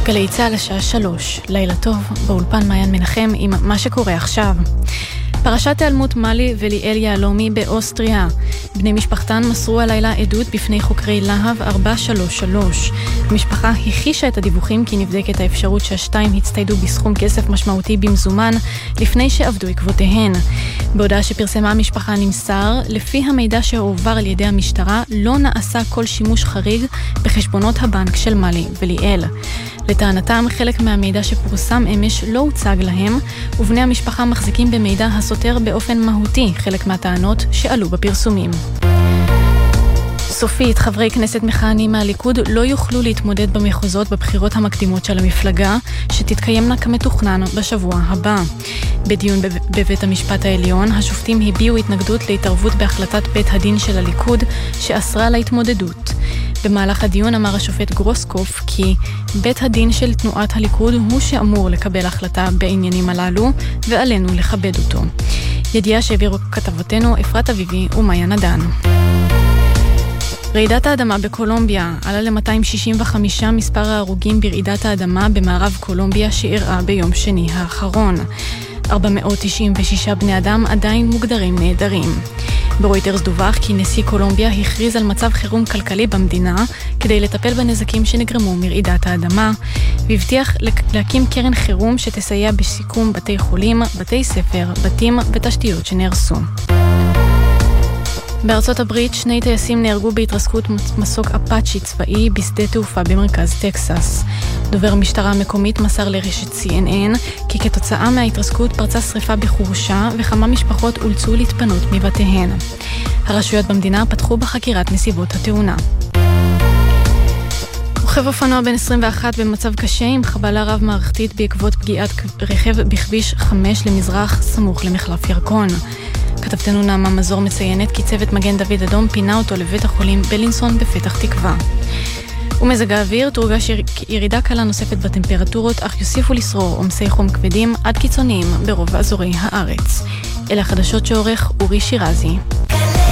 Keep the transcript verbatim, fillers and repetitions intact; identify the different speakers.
Speaker 1: גלי צהל השעה שלוש, לילה טוב, באולפן מעיין מנחם עם מה שקורה עכשיו. פרשת העלמות מלי וליאל יעלומי באוסטריה. בני משפחתן מסרו הלילה עדות בפני חוקרי להב ארבע שלוש שלוש. המשפחה הכישה את הדיווחים כי נבדקת האפשרות שהשתיים הצטיידו בסכום כסף משמעותי במזומן לפני שעבדו עקבותיהן. בהודעה שפרסמה המשפחה נמסר, לפי המידע שהועבר על ידי המשטרה לא נעשה כל שימוש חריג בחשבונות הבנק של מלי וליאל. לטענתם, חלק מהמידע שפורסם אמש לא הוצג להם, ובני המשפחה מחזיקים במידע הסותר באופן מהותי חלק מהטענות שעלו בפרסומים. סופית, חברי כנסת מכהנים מהליכוד לא יוכלו להתמודד במחוזות בבחירות המקדימות של המפלגה, שתתקיימנה כמתוכנן בשבוע הבא. בדיון בבית המשפט העליון, השופטים הביעו התנגדות להתערבות בהחלטת בית הדין של הליכוד, שאסרה להתמודדות. במהלך הדיון אמר השופט גרוסקוף כי בית הדין של תנועת הליכוד הוא שאמור לקבל החלטה בעניינים הללו, ועלינו לכבד אותו. ידיעה שהעבירו כתבתנו אפרת אביבי ומאיה נדן. רעידת האדמה בקולומביה עלה ל-מאתיים שישים וחמישה מספר ההרוגים ברעידת האדמה במערב קולומביה שאירעה ביום שני האחרון. ארבע מאות תשעים ושישה בני אדם עדיין מוגדרים נהדרים. ברויטרס דווח כי נשיא קולומביה הכריז על מצב חירום כלכלי במדינה כדי לטפל בנזקים שנגרמו מרעידת האדמה, והבטיח להקים קרן חירום שתסייע בשיקום בתי חולים, בתי ספר, בתים ותשתיות שנהרסו. בארצות הברית שני טייסים נהרגו בהתרסקות מסוק אפאצ'י צבאי בשדה תעופה במרכז טקסס. דובר משטרה המקומית מסר לרשת סי אן אן כי כתוצאה מההתרסקות פרצה שריפה בחורשה וכמה משפחות אולצו להתפנות מבתיהן. הרשויות במדינה פתחו בחקירת נסיבות התאונה. רוכב אופנוע בן עשרים ואחת במצב קשה עם חבלה רב מערכתית בעקבות פגיעת רכב בכביש חמש למזרח סמוך למחלף ירקון. כתבתנו נעמה מזור מציינת כי צוות מגן דוד אדום פינה אותו לבית החולים בלינסון בפתח תקווה. ומזג האוויר תורגש ירידה קלה נוספת בטמפרטורות, אך יוסיפו לשרור עומסי חום כבדים עד קיצוניים ברוב אזורי הארץ. אלה החדשות שעורך אורי שירזי.